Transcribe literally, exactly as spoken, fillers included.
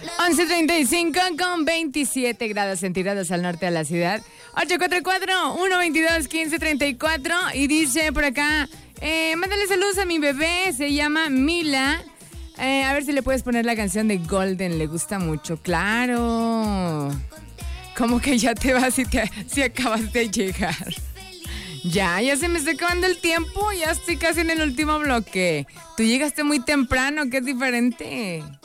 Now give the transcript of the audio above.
once treinta y cinco con veintisiete grados centígrados al norte de la ciudad. ocho cuatro cuatro, uno veintidós, quince treinta y cuatro. Y dice por acá, eh, mándale saludos a mi bebé, se llama Mila. Eh, a ver si le puedes poner la canción de Golden, le gusta mucho. Claro. Como que ya te vas si, te, si acabas de llegar. Ya, ya se me está acabando el tiempo, ya estoy casi en el último bloque. Tú llegaste muy temprano, que es diferente.